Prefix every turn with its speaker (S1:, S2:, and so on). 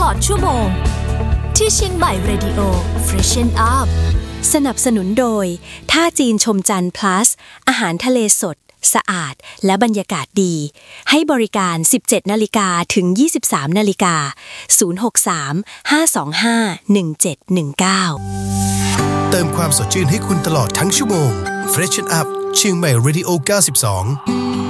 S1: อดชั่วโมงที่เชียงใหม่ Radio Freshen Up
S2: สนับสนุนโดยท่าจีนชมจันทร์ plus อาหารทะเลสดสะอาดและบรรยากาศดีให้บริการ 17:00 นถึง 23:00 น063-525-1719
S3: เติมความสดชื่นให้คุณตลอดทั้งชั่วโมง Freshen Up เชียงใหม่ Radio 92